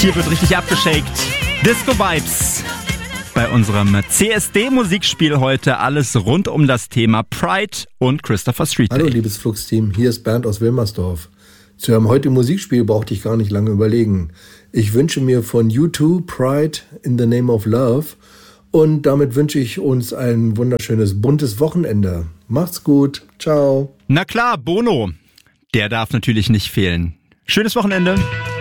Hier wird richtig abgeschakt. Disco Vibes. Bei unserem CSD-Musikspiel heute alles rund um das Thema Pride und Christopher Street Day. Hallo liebes Flux-Team, hier ist Bernd aus Wilmersdorf. Zu einem heutigen Musikspiel brauchte ich gar nicht lange überlegen. Ich wünsche mir von U2 Pride in the Name of Love und damit wünsche ich uns ein wunderschönes, buntes Wochenende. Macht's gut, ciao. Na klar, Bono. Der darf natürlich nicht fehlen. Schönes Wochenende.